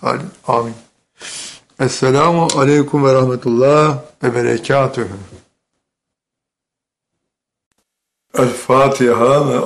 Amin. Esselamu aleyküm ve rahmetullah ve berekatühü. El Fatiha.